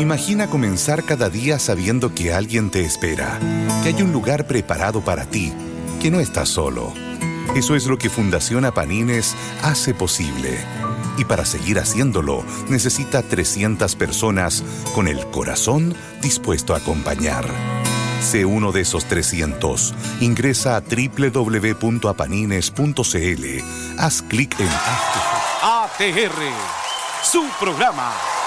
Imagina comenzar cada día sabiendo que alguien te espera, que hay un lugar preparado para ti, que no estás solo. Eso es lo que Fundación Apanines hace posible. Y para seguir haciéndolo, necesita 300 personas con el corazón dispuesto a acompañar. Sé uno de esos 300. Ingresa a www.apanines.cl. Haz clic en ATR, su programa.